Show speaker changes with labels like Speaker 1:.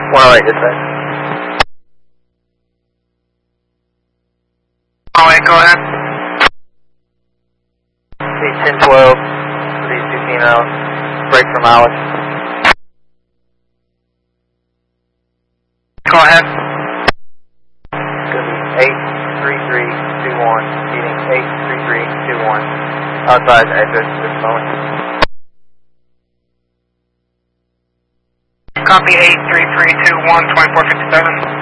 Speaker 1: 108 dispatch.
Speaker 2: 108, go ahead.
Speaker 1: 1012, these 2 females, break for mileage.
Speaker 2: Go ahead.
Speaker 1: It's going to be 83321, getting 83321. Outside address at this moment.
Speaker 2: Copy 83321, 2457.